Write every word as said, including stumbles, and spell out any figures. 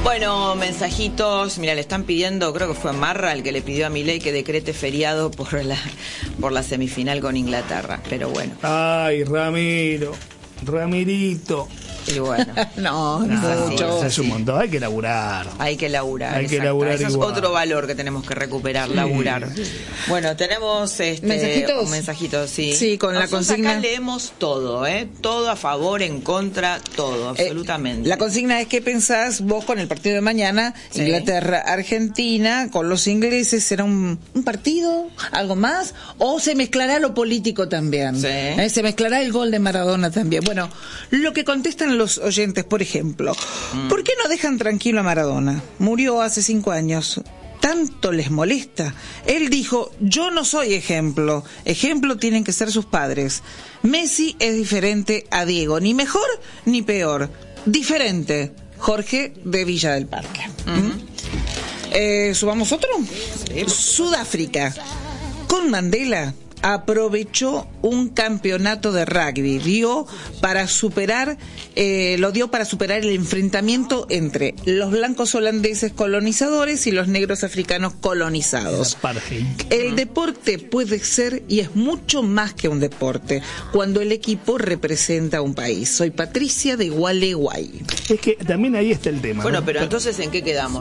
Bueno, mensajitos. Mira, le están pidiendo, creo que fue Marra el que le pidió a Milei que decrete feriado por la, por la semifinal con Inglaterra. Pero bueno. Ay, Ramiro, Ramirito. Y bueno, no, no, mucho. Es un montón, hay que laburar. Hay que laburar. Hay que laburar. Eso igual. Es otro valor que tenemos que recuperar, sí. laburar. Bueno, tenemos este, mensajitos. Un mensajito, sí. Sí, con Nosotros la consigna. Acá leemos todo, ¿eh? Todo a favor, en contra, todo, absolutamente. Eh, la consigna es: ¿qué pensás vos con el partido de mañana? Sí. Inglaterra-Argentina, con los ingleses, ¿será un, un partido? ¿Algo más? ¿O se mezclará lo político también? Sí. ¿Eh? ¿Se mezclará el gol de Maradona también? Bueno, lo que contestan los oyentes, por ejemplo, mm. ¿por qué no dejan tranquilo a Maradona? Murió hace cinco años. ¿Tanto les molesta? Él dijo: yo no soy ejemplo. Ejemplo tienen que ser sus padres. Messi es diferente a Diego. Ni mejor ni peor. Diferente. Jorge de Villa del Parque. Uh-huh. ¿Mm? eh, ¿Subamos otro? Sí. Sudáfrica. Con Mandela aprovechó un campeonato de rugby, dio para superar, eh, lo dio para superar el enfrentamiento entre los blancos holandeses colonizadores y los negros africanos colonizados. El deporte puede ser y es mucho más que un deporte cuando el equipo representa a un país. Soy Patricia de Gualeguay. Es que también ahí está el tema. Bueno, ¿no? pero entonces ¿en qué quedamos?